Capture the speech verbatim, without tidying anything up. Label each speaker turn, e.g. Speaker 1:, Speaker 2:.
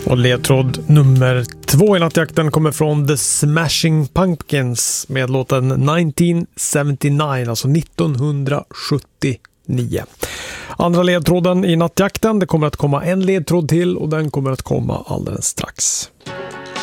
Speaker 1: Och ledtråd nummer två i nattjakten kommer från The Smashing Pumpkins med låten nitton sjuttionio, alltså nittonhundrasjuttionio. Andra ledtråden i nattjakten, det kommer att komma en ledtråd till och den kommer att komma alldeles strax.